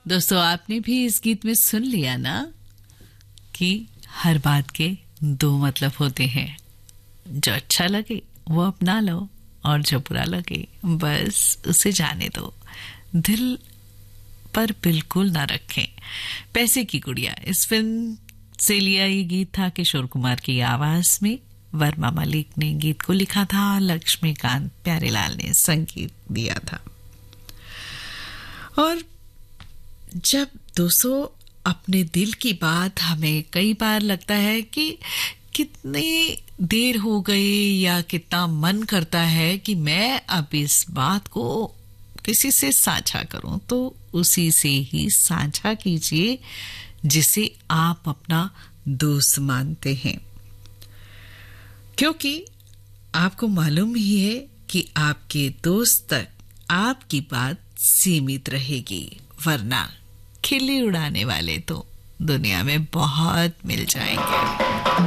दोस्तों, आपने भी इस गीत में सुन लिया ना कि हर बात के दो मतलब होते हैं। जो अच्छा लगे वो अपना लो और जो बुरा लगे बस उसे जाने दो, दिल पर बिल्कुल ना रखें। पैसे की गुड़िया इस फिल्म से लिया ये गीत था किशोर कुमार की आवाज में। वर्मा मलिक ने गीत को लिखा था, लक्ष्मीकांत प्यारेलाल ने संगीत दिया था। और जब दोस्तों अपने दिल की बात हमें कई बार लगता है कि कितनी देर हो गई या कितना मन करता है कि मैं अब इस बात को किसी से साझा करूं, तो उसी से ही साझा कीजिए जिसे आप अपना दोस्त मानते हैं, क्योंकि आपको मालूम ही है कि आपके दोस्त तक आपकी बात सीमित रहेगी, वरना खिल्ली उड़ाने वाले तो दुनिया में बहुत मिल जाएंगे।